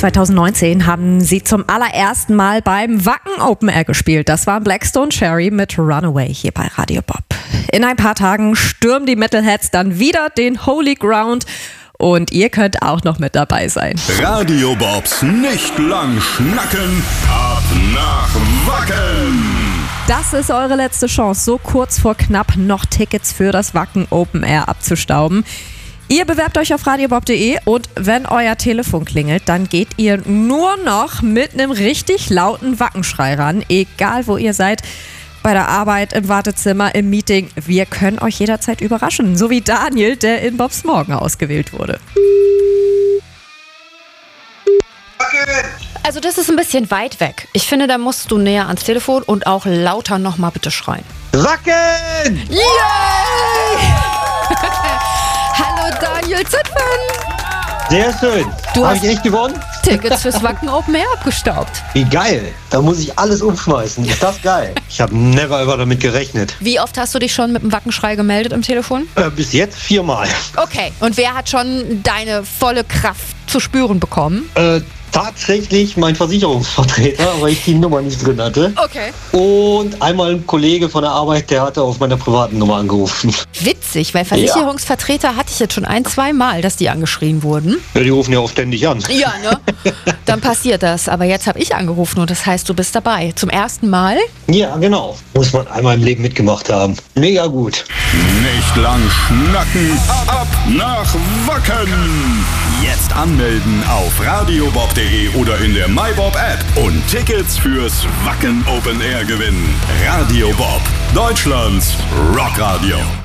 2019 haben sie zum allerersten Mal beim Wacken Open Air gespielt. Das war Blackstone Cherry mit Runaway hier bei Radio Bob. In ein paar Tagen stürmen die Metalheads dann wieder den Holy Ground und ihr könnt auch noch mit dabei sein. Radio Bobs nicht lang schnacken, ab nach Wacken. Das ist eure letzte Chance, so kurz vor knapp noch Tickets für das Wacken Open Air abzustauben. Ihr bewerbt euch auf radiobob.de und wenn euer Telefon klingelt, dann geht ihr nur noch mit einem richtig lauten Wackenschrei ran, egal wo ihr seid, bei der Arbeit, im Wartezimmer, im Meeting. Wir können euch jederzeit überraschen, so wie Daniel, der in Bobs Morgen ausgewählt wurde. Also das ist ein bisschen weit weg. Ich finde, da musst du näher ans Telefon und auch lauter nochmal bitte schreien. Wacken! Yay! Hallo Daniel Zittmann! Sehr schön. Du Habe hast ich echt gewonnen? Tickets fürs Wacken Open Air abgestaubt. Wie geil. Da muss ich alles umschmeißen. Ist das geil? Ich habe never ever damit gerechnet. Wie oft hast du dich schon mit dem Wackenschrei gemeldet im Telefon? Bis jetzt 4-mal. Okay, und wer hat schon deine volle Kraft zu spüren bekommen? Tatsächlich mein Versicherungsvertreter, weil ich die Nummer nicht drin hatte. Okay. Und einmal ein Kollege von der Arbeit, der hatte auf meiner privaten Nummer angerufen. Witzig, weil Versicherungsvertreter hatte ich jetzt schon 1-2 Mal, dass die angeschrien wurden. Ja, die rufen ja auch ständig an. Ja, ne? Dann passiert das. Aber jetzt habe ich angerufen und das heißt, du bist dabei. Zum ersten Mal? Ja, genau. Muss man einmal im Leben mitgemacht haben. Mega gut. Nicht lang schnacken, ab nach Wacken. Jetzt anmelden auf radiobob.de oder in der MyBob App und Tickets fürs Wacken Open Air gewinnen. Radio Bob, Deutschlands Rockradio.